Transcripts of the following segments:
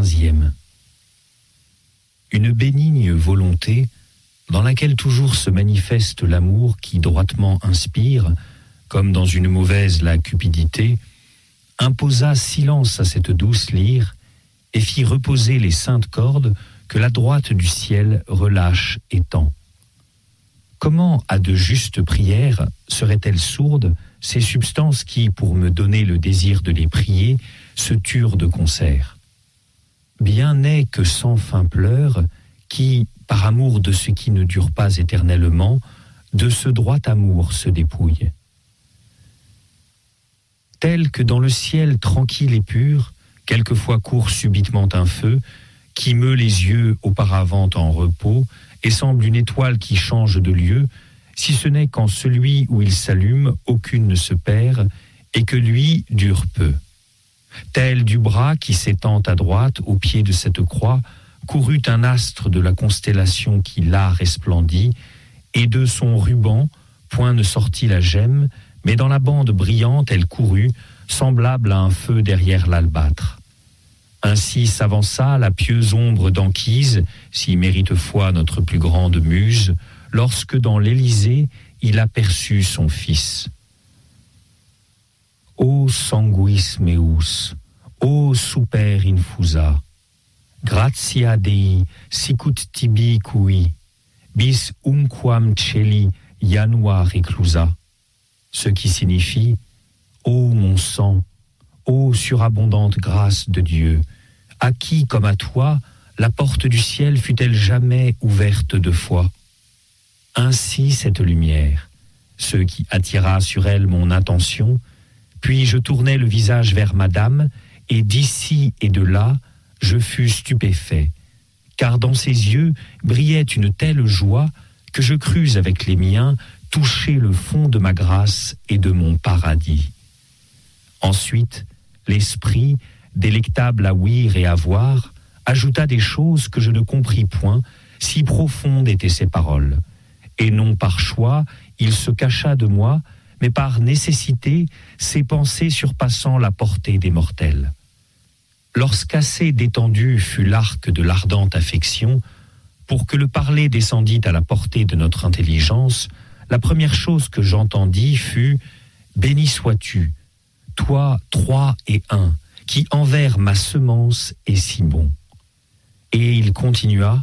15e. Une bénigne volonté, dans laquelle toujours se manifeste l'amour qui droitement inspire, comme dans une mauvaise la cupidité, imposa silence à cette douce lyre et fit reposer les saintes cordes que la droite du ciel relâche et tend. Comment à de justes prières seraient-elles sourdes, ces substances qui, pour me donner le désir de les prier, se turent de concert? Bien n'est que sans fin pleurs, qui, par amour de ce qui ne dure pas éternellement, de ce droit amour se dépouille. Tel que dans le ciel tranquille et pur, quelquefois court subitement un feu, qui meut les yeux auparavant en repos, et semble une étoile qui change de lieu, si ce n'est qu'en celui où il s'allume, aucune ne se perd, et que lui dure peu. Tel du bras qui s'étend à droite, au pied de cette croix, courut un astre de la constellation qui là resplendit, et de son ruban, point ne sortit la gemme, mais dans la bande brillante elle courut, semblable à un feu derrière l'albâtre. Ainsi s'avança la pieuse ombre d'Anchise, si mérite foi notre plus grande muse, lorsque dans l'Élysée il aperçut son fils. Ô sanguis meus, ô super infusa, gratia Dei sicut tibi cui, bis unquam celi janua reclusa, ce qui signifie « Ô mon sang, ô surabondante grâce de Dieu, à qui, comme à toi, la porte du ciel fut-elle jamais ouverte deux fois ?» Ainsi cette lumière, ce qui attira sur elle mon attention, puis je tournai le visage vers madame, et d'ici et de là, je fus stupéfait, car dans ses yeux brillait une telle joie que je crus avec les miens toucher le fond de ma grâce et de mon paradis. Ensuite, l'esprit, délectable à ouïr et à voir, ajouta des choses que je ne compris point, si profondes étaient ses paroles. Et non par choix, il se cacha de moi, mais par nécessité, ses pensées surpassant la portée des mortels. Lorsqu'assez détendu fut l'arc de l'ardente affection, pour que le parler descendît à la portée de notre intelligence, la première chose que j'entendis fut « Béni sois-tu, toi, trois et un, qui envers ma semence est si bon. » Et il continua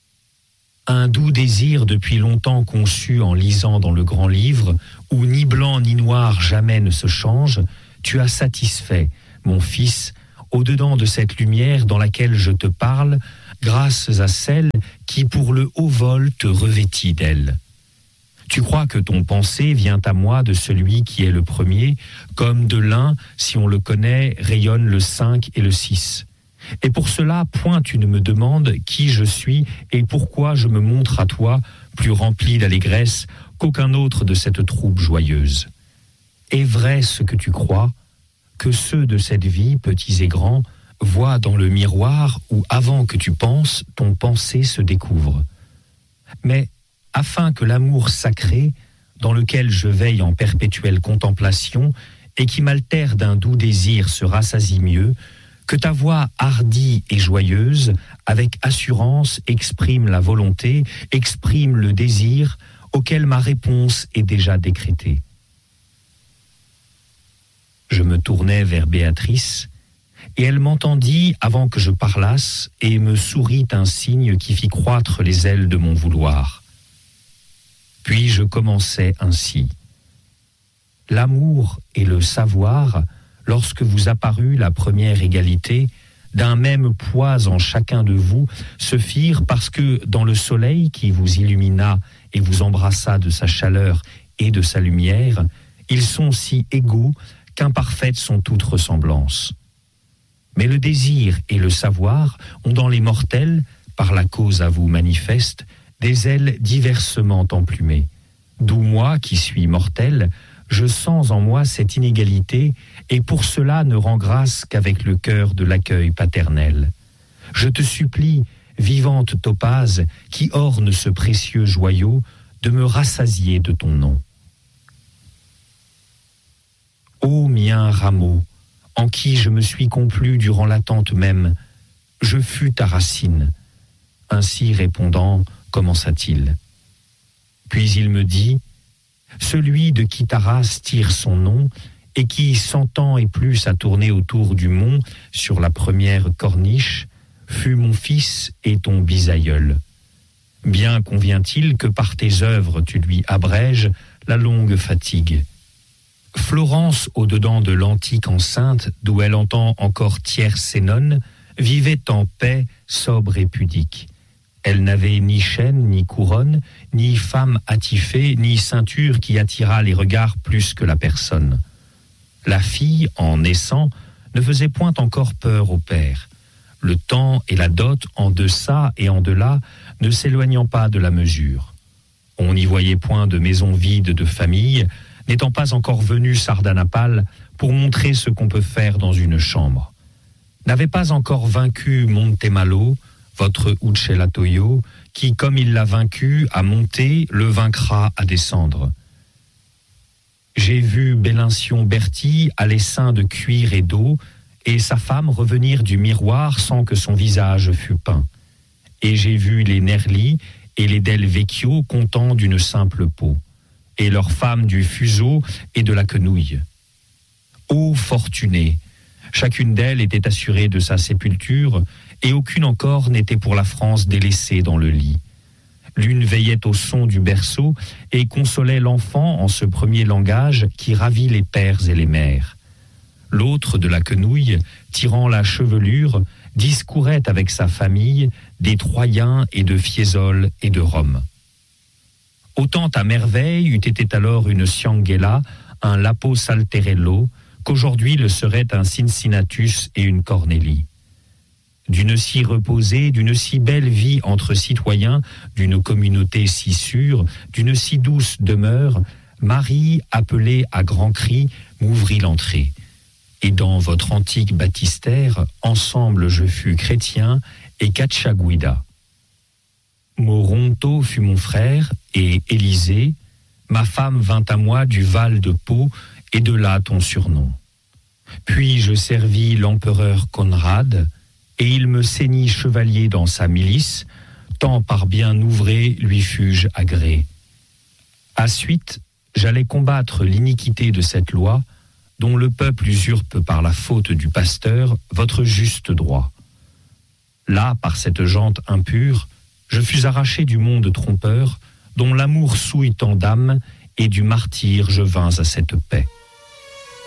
« Un doux désir depuis longtemps conçu en lisant dans le grand livre, où ni blanc ni noir jamais ne se change, tu as satisfait, mon fils, au-dedans de cette lumière dans laquelle je te parle, grâce à celle qui pour le haut vol te revêtit d'elle. Tu crois que ton pensée vient à moi de celui qui est le premier, comme de l'un, si on le connaît, rayonne le 5 et le 6. Et pour cela, point tu ne me demandes qui je suis et pourquoi je me montre à toi, plus rempli d'allégresse qu'aucun autre de cette troupe joyeuse. Est vrai ce que tu crois, que ceux de cette vie, petits et grands, voient dans le miroir où, avant que tu penses, ton pensée se découvre. Mais, afin que l'amour sacré, dans lequel je veille en perpétuelle contemplation et qui m'altère d'un doux désir se rassasie mieux, que ta voix hardie et joyeuse, avec assurance, exprime la volonté, exprime le désir, auquel ma réponse est déjà décrétée. Je me tournai vers Béatrice, et elle m'entendit avant que je parlasse, et me sourit un signe qui fit croître les ailes de mon vouloir. Puis je commençai ainsi. L'amour et le savoir, lorsque vous apparut la première égalité, d'un même poids en chacun de vous, se firent parce que dans le soleil qui vous illumina et vous embrassa de sa chaleur et de sa lumière, ils sont si égaux qu'imparfaites sont toutes ressemblances. Mais le désir et le savoir ont dans les mortels, par la cause à vous manifeste, des ailes diversement emplumées. D'où moi, qui suis mortel, je sens en moi cette inégalité, et pour cela ne rends grâce qu'avec le cœur de l'accueil paternel. Je te supplie, vivante topaze, qui orne ce précieux joyau, de me rassasier de ton nom. Ô mien rameau, en qui je me suis complu durant l'attente même, je fus ta racine. Ainsi répondant, commença-t-il. Puis il me dit, celui de qui ta race tire son nom, et qui, 100 ans et plus à tourner autour du mont, sur la première corniche, fut mon fils et ton bisaïeul. Bien convient-il que par tes œuvres tu lui abrèges la longue fatigue. Florence, au-dedans de l'antique enceinte, d'où elle entend encore tierce et nonne, vivait en paix, sobre et pudique. Elle n'avait ni chaîne, ni couronne, ni femme attifée, ni ceinture qui attirât les regards plus que la personne. La fille, en naissant, ne faisait point encore peur au père. Le temps et la dot, en deçà et en delà, ne s'éloignant pas de la mesure. On n'y voyait point de maison vide de famille, n'étant pas encore venu Sardanapale pour montrer ce qu'on peut faire dans une chambre. N'avait pas encore vaincu Montemalo, votre Uccelatoio, qui, comme il l'a vaincu à monter, le vaincra à descendre. J'ai vu Bélincion Berti à l'essaim de cuir et d'eau, et sa femme revenir du miroir sans que son visage fût peint. Et j'ai vu les Nerli et les Del Vecchio contents d'une simple peau, et leurs femmes du fuseau et de la quenouille. Ô fortunés! Chacune d'elles était assurée de sa sépulture, et aucune encore n'était pour la France délaissée dans le lit. L'une veillait au son du berceau et consolait l'enfant en ce premier langage qui ravit les pères et les mères. L'autre, de la quenouille, tirant la chevelure, discourait avec sa famille des Troyens et de Fiesole et de Rome. Autant à merveille eût été alors une Cianguella, un Lapo Salterello, qu'aujourd'hui le serait un Cincinnatus et une Cornélie. D'une si reposée, d'une si belle vie entre citoyens, d'une communauté si sûre, d'une si douce demeure, Marie, appelée à grands cris, m'ouvrit l'entrée. Et dans votre antique baptistère, ensemble je fus chrétien et Cacciaguida. Moronto fut mon frère, et Élisée, ma femme vint à moi du Val de Pau, et de là ton surnom. Puis je servis l'empereur Conrad, et il me ceignit chevalier dans sa milice, tant par bien ouvré lui fus-je agré. À suite, j'allais combattre l'iniquité de cette loi, dont le peuple usurpe par la faute du pasteur votre juste droit. Là, par cette jante impure, je fus arraché du monde trompeur, dont l'amour souille tant d'âmes, et du martyre je vins à cette paix.